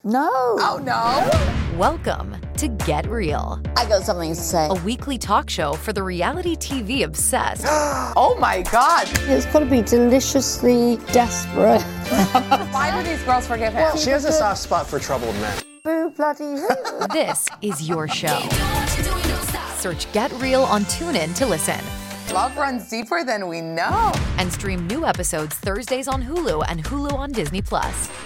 No. Oh, no. Welcome to Get Real, I got something to say. a weekly talk show for the reality TV obsessed Oh, my God. It's got to be deliciously desperate. Why do these girls forgive him? She has a soft spot for troubled men. Boo bloody hell. This is your show. Search Get Real on TuneIn to listen. Love runs deeper than we know. And stream new episodes Thursdays on Hulu and Hulu on Disney+.